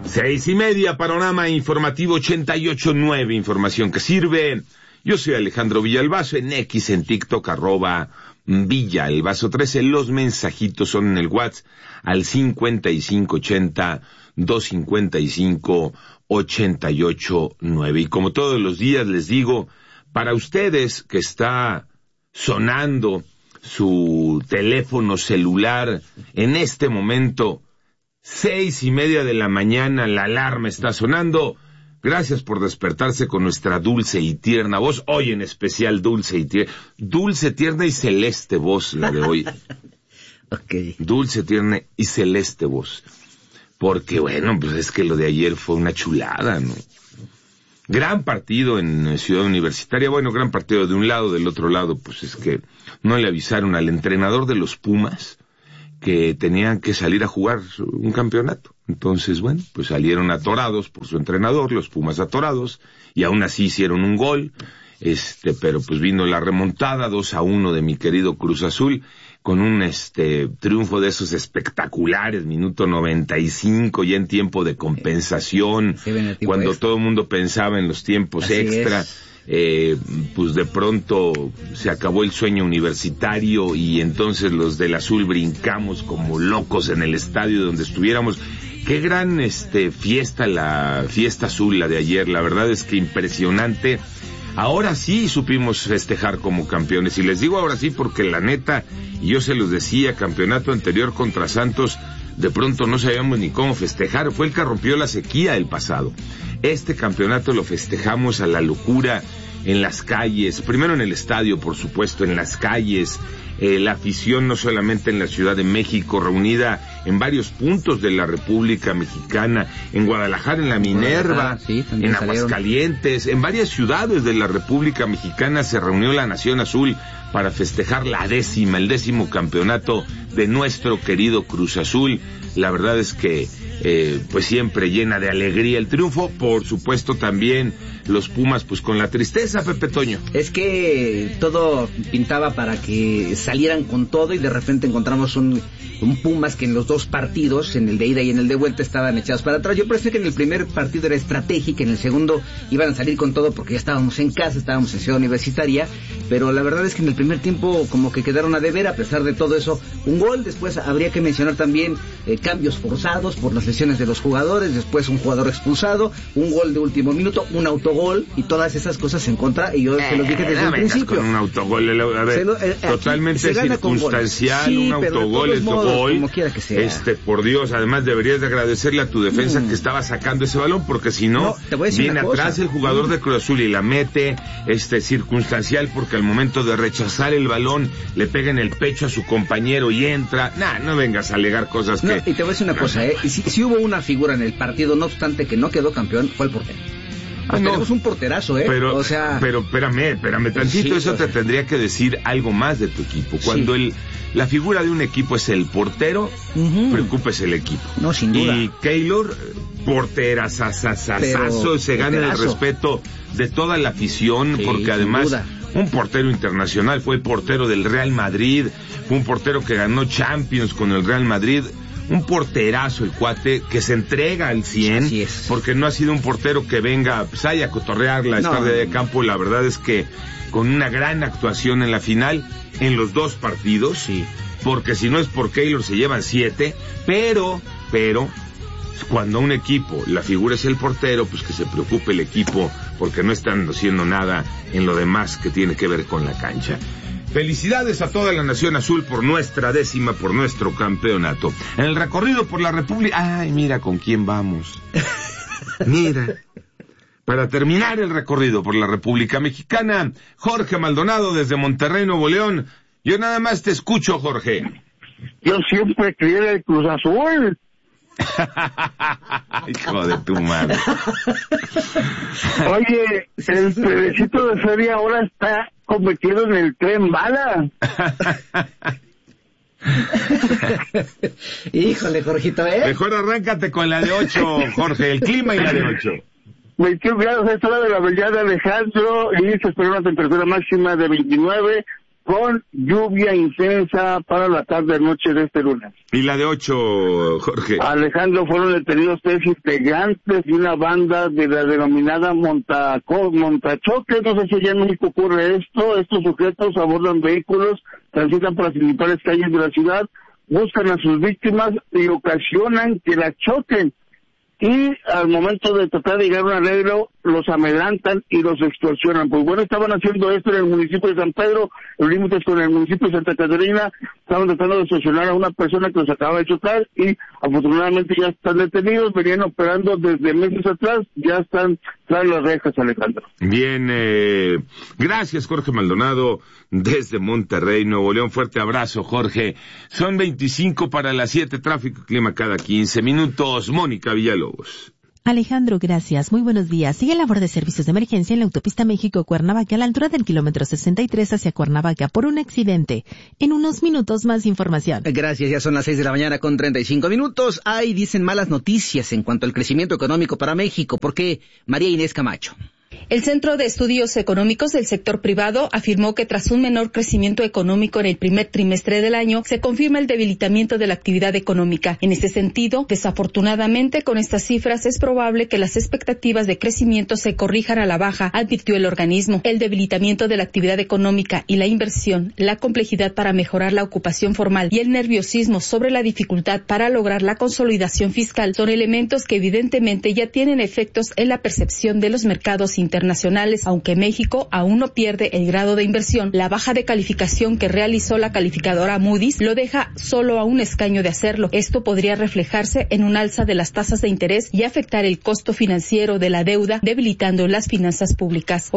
6:30, panorama informativo 88.9, información que sirve. Yo soy Alejandro Villalbazo, en X, en TikTok, @Villalbazo13. Los mensajitos son en el WhatsApp al 5580-255-889. Y como todos los días les digo, para ustedes que está sonando su teléfono celular en este momento, 6:30 de la mañana, la alarma está sonando. Gracias por despertarse con nuestra dulce y tierna voz. Hoy en especial dulce, tierna y celeste voz, la de hoy. Okay. Dulce, tierna y celeste voz. Porque bueno, pues es que lo de ayer fue una chulada, ¿no? Gran partido en Ciudad Universitaria. Bueno, gran partido de un lado, del otro lado, pues es que no le avisaron al entrenador de los Pumas que tenían que salir a jugar un campeonato. Entonces, bueno, pues salieron atorados por su entrenador, los Pumas atorados, y aún así hicieron un gol, pero pues vino la remontada, 2-1 de mi querido Cruz Azul, con un triunfo de esos espectaculares, minuto 95, ya en tiempo de compensación, cuando todo el mundo pensaba en los tiempos así extra. Pues de pronto se acabó el sueño universitario y entonces los del azul brincamos como locos en el estadio donde estuviéramos. Qué gran fiesta, la fiesta azul, la de ayer. La verdad es que impresionante. Ahora sí supimos festejar como campeones, y les digo ahora sí porque la neta, y yo se los decía, campeonato anterior contra Santos, de pronto no sabíamos ni cómo festejar. Fue el que rompió la sequía el pasado. Este campeonato lo festejamos a la locura en las calles, primero en el estadio, por supuesto, en las calles, la afición no solamente en la Ciudad de México, reunida en varios puntos de la República Mexicana, en Guadalajara, en la Minerva, sí, en Aguascalientes, en varias ciudades de la República Mexicana se reunió la Nación Azul para festejar el 10º campeonato de nuestro querido Cruz Azul. La verdad es que pues siempre llena de alegría el triunfo. Por supuesto también los Pumas pues con la tristeza, Pepe Toño. Es que todo pintaba para que salieran con todo y de repente encontramos un Pumas que en los dos partidos, en el de ida y en el de vuelta, estaban echados para atrás. Yo pensé que en el primer partido era estratégico, que en el segundo iban a salir con todo porque ya estábamos en casa, estábamos en Ciudad Universitaria, pero la verdad es que en el primer tiempo como que quedaron a deber. A pesar de todo eso, un gol. Después habría que mencionar también cambios forzados por las lesiones de los jugadores, después un jugador expulsado, un gol de último minuto, un autogol y todas esas cosas en contra, y yo se los dije desde el principio. Con un autogol, a ver, totalmente circunstancial, sí, un autogol es gol, como quiera que sea. Por Dios, además deberías de agradecerle a tu defensa que estaba sacando ese balón, porque si no viene atrás el jugador de Cruz Azul y la mete, circunstancial, porque al momento de rechazar el balón le pega en el pecho a su compañero y entra. No vengas a alegar cosas que... Y te voy a decir una cosa, si hubo una figura en el partido, no obstante que no quedó campeón, fue el portero. Tenemos un porterazo, pero espérame tantito, sí, eso te tendría que decir algo más de tu equipo. Cuando la figura de un equipo es el portero, preocúpese el equipo. No, sin duda. Y Keylor, porterazazazazo, se gana el respeto de toda la afición, sí, porque además un portero internacional, fue el portero del Real Madrid, fue un portero que ganó Champions con el Real Madrid. Un porterazo el cuate, que se entrega al 100, porque no ha sido un portero que venga pues, a cotorrear la tarde de campo. La verdad es que con una gran actuación en la final, en los dos partidos, porque si no es por Keylor se llevan 7, pero, cuando un equipo, la figura es el portero, pues que se preocupe el equipo, porque no están haciendo nada en lo demás que tiene que ver con la cancha. Felicidades a toda la Nación Azul por nuestra 10ª, por nuestro campeonato. En el recorrido por la República... Ay, mira con quién vamos. Mira. Para terminar el recorrido por la República Mexicana, Jorge Maldonado desde Monterrey, Nuevo León. Yo nada más te escucho, Jorge. Yo siempre creí en el Cruz Azul. Hijo de tu madre. Oye, el plebiscito de feria ahora está convertido en el tren bala. Híjole, Jorgito, Mejor arráncate con la de 8, Jorge, el clima y la de 8. 21 grados a esta hora de la mañana, Alejandro, y se espera una temperatura máxima de 29, con lluvia intensa para la tarde-noche de este lunes. ¿Y la de 8, Jorge? Alejandro, fueron detenidos 3 integrantes de una banda de la denominada Montachoque. No sé si ya en México ocurre esto. Estos sujetos abordan vehículos, transitan por las principales calles de la ciudad, buscan a sus víctimas y ocasionan que las choquen. Y al momento de tratar de llegar a un arreglo, los amedrantan y los extorsionan. Pues bueno, estaban haciendo esto en el municipio de San Pedro, en límites con el municipio de Santa Catarina. Estaban tratando de extorsionar a una persona que los acaba de chocar y afortunadamente ya están detenidos. Venían operando desde meses atrás, ya están tras las rejas, Alejandro. Bien, gracias Jorge Maldonado desde Monterrey, Nuevo León. Fuerte abrazo, Jorge. Son 25 para las 7, tráfico y clima cada 15 minutos. Mónica Villalobos. Alejandro, gracias. Muy buenos días. Sigue la labor de servicios de emergencia en la autopista México-Cuernavaca a la altura del kilómetro 63 hacia Cuernavaca por un accidente. En unos minutos más información. Gracias, ya son las 6 de la mañana con 35 minutos. Hay, dicen, malas noticias en cuanto al crecimiento económico para México. ¿Por qué? María Inés Camacho. El Centro de Estudios Económicos del Sector Privado afirmó que tras un menor crecimiento económico en el primer trimestre del año, se confirma el debilitamiento de la actividad económica. En este sentido, desafortunadamente, con estas cifras es probable que las expectativas de crecimiento se corrijan a la baja, advirtió el organismo. El debilitamiento de la actividad económica y la inversión, la complejidad para mejorar la ocupación formal y el nerviosismo sobre la dificultad para lograr la consolidación fiscal son elementos que evidentemente ya tienen efectos en la percepción de los mercados internacionales, aunque México aún no pierde el grado de inversión. La baja de calificación que realizó la calificadora Moody's lo deja solo a un escaño de hacerlo. Esto podría reflejarse en un alza de las tasas de interés y afectar el costo financiero de la deuda, debilitando las finanzas públicas.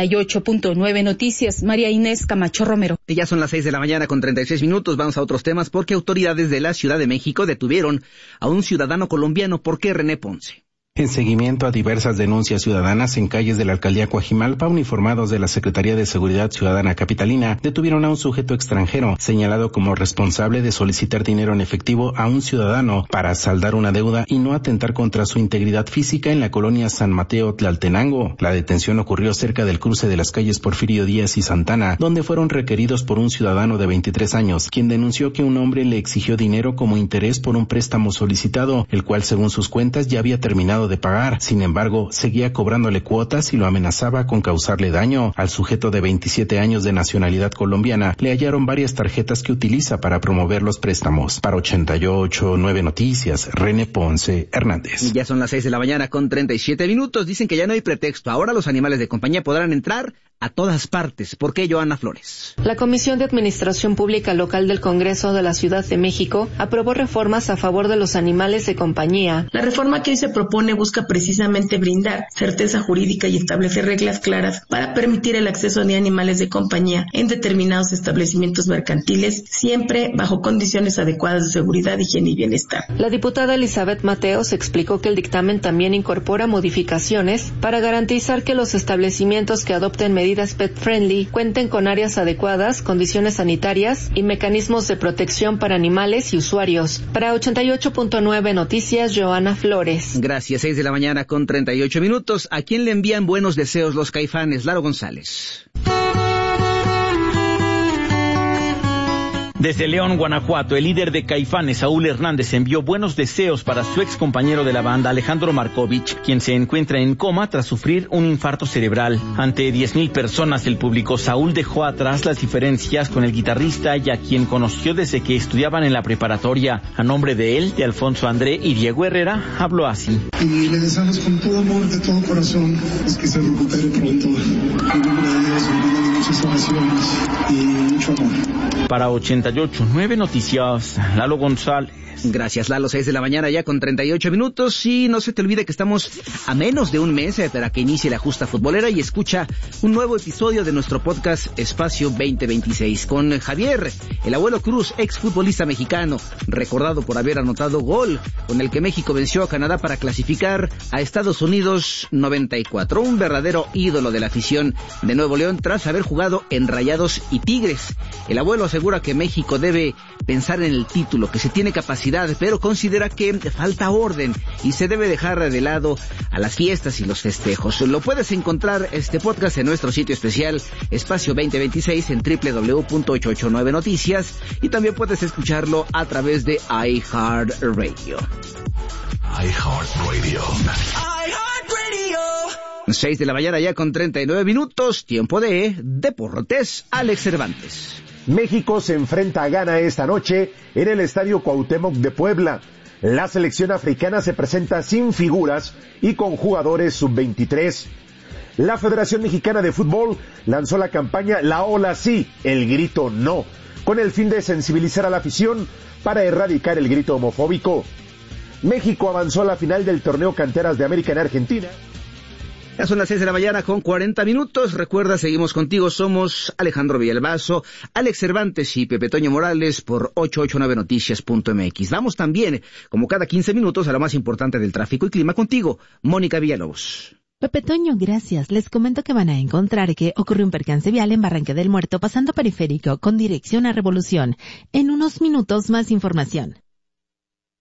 88.9 Noticias, María Inés Camacho Romero. Y ya son las 6 de la mañana con 36 minutos. Vamos a otros temas porque autoridades de la Ciudad de México detuvieron a un ciudadano colombiano. ¿Por qué, René Ponce? En seguimiento a diversas denuncias ciudadanas en calles de la alcaldía Coajimalpa, uniformados de la Secretaría de Seguridad Ciudadana Capitalina detuvieron a un sujeto extranjero señalado como responsable de solicitar dinero en efectivo a un ciudadano para saldar una deuda y no atentar contra su integridad física en la colonia San Mateo Tlaltenango. La detención ocurrió cerca del cruce de las calles Porfirio Díaz y Santana, donde fueron requeridos por un ciudadano de 23 años, quien denunció que un hombre le exigió dinero como interés por un préstamo solicitado, el cual según sus cuentas ya había terminado de pagar. Sin embargo, seguía cobrándole cuotas y lo amenazaba con causarle daño. Al sujeto de 27 años de nacionalidad colombiana le hallaron varias tarjetas que utiliza para promover los préstamos. Para 88.9 Noticias, René Ponce Hernández. Ya son las 6 de la mañana con 37 minutos. Dicen que ya no hay pretexto. Ahora los animales de compañía podrán entrar a todas partes. ¿Por qué, Joana Flores? La Comisión de Administración Pública Local del Congreso de la Ciudad de México aprobó reformas a favor de los animales de compañía. La reforma que hoy se propone busca precisamente brindar certeza jurídica y establecer reglas claras para permitir el acceso de animales de compañía en determinados establecimientos mercantiles, siempre bajo condiciones adecuadas de seguridad, higiene y bienestar. La diputada Elizabeth Mateos explicó que el dictamen también incorpora modificaciones para garantizar que los establecimientos que adopten medidas pet-friendly cuenten con áreas adecuadas, condiciones sanitarias y mecanismos de protección para animales y usuarios. Para 88.9 Noticias, Joana Flores. Gracias, 6 de la mañana con 38 minutos. ¿A quién le envían buenos deseos los Caifanes? Laro González. Desde León, Guanajuato, el líder de Caifanes, Saúl Hernández, envió buenos deseos para su ex compañero de la banda, Alejandro Markovich, quien se encuentra en coma tras sufrir un infarto cerebral. Ante 10,000 personas, el público, Saúl dejó atrás las diferencias con el guitarrista y a quien conoció desde que estudiaban en la preparatoria. A nombre de él, de Alfonso André y Diego Herrera, habló así. Y le deseamos con todo amor, de todo corazón, que se recupere pronto. En nombre de Dios, muchas oraciones y mucho amor. Para 88.9 Noticias, Lalo González. Gracias, Lalo. 6 de la mañana ya con 38 minutos. Y no se te olvide que estamos a menos de un mes para que inicie la justa futbolera y escucha un nuevo episodio de nuestro podcast Espacio 2026 con Javier, el abuelo Cruz, exfutbolista mexicano, recordado por haber anotado gol con el que México venció a Canadá para clasificar a Estados Unidos 94. Un verdadero ídolo de la afición de Nuevo León tras haber jugado en Rayados y Tigres. El abuelo se asegura que México debe pensar en el título, que se tiene capacidad, pero considera que falta orden y se debe dejar de lado a las fiestas y los festejos. Lo puedes encontrar este podcast en nuestro sitio especial Espacio 2026 en www.889noticias y también puedes escucharlo a través de iHeartRadio. 6 de la mañana ya con 39 minutos, tiempo de Deportes. Alex Cervantes. México se enfrenta a Ghana esta noche en el Estadio Cuauhtémoc de Puebla. La selección africana se presenta sin figuras y con jugadores sub-23. La Federación Mexicana de Fútbol lanzó la campaña La Ola Sí, el grito no, con el fin de sensibilizar a la afición para erradicar el grito homofóbico. México avanzó a la final del torneo Canteras de América en Argentina. Ya son las 6 de la mañana con 40 minutos. Recuerda, seguimos contigo. Somos Alejandro Villalbazo, Alex Cervantes y Pepe Toño Morales por 889noticias.mx. Vamos también, como cada 15 minutos, a lo más importante del tráfico y clima contigo, Mónica Villalobos. Pepe Toño, gracias. Les comento que van a encontrar que ocurrió un percance vial en Barranca del Muerto pasando periférico con dirección a Revolución. En unos minutos más información.